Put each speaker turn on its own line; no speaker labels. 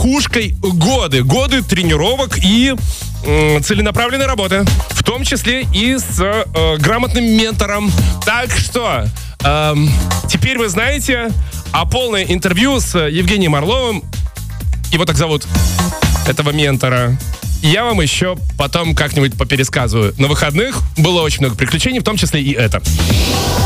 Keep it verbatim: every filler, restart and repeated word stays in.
верхушкой годы. Годы тренировок и э, целенаправленной работы. В том числе и с э, грамотным ментором. Так что э, теперь вы знаете, а полное интервью с Евгением Орловым, его так зовут, этого ментора, я вам еще потом как-нибудь попересказываю. На выходных было очень много приключений, в том числе и это.